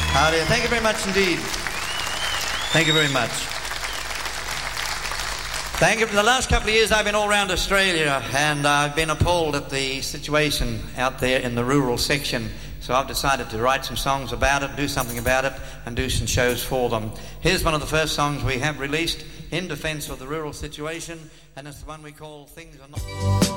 How do you? Thank you very much indeed. Thank you very much. Thank you. For the last couple of years I've been all around Australia, and I've been appalled at the situation out there in the rural section. So I've decided to write some songs about it, do something about it, and do some shows for them. Here's one of the first songs we have released in defence of the rural situation, and it's the one we call Things Are Not...